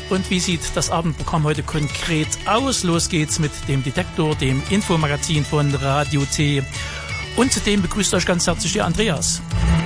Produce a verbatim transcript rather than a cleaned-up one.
Und wie sieht das Abendprogramm heute konkret aus? Los geht's mit dem Detektor, dem Infomagazin von Radio T. Und zudem begrüßt euch ganz herzlich der Andreas.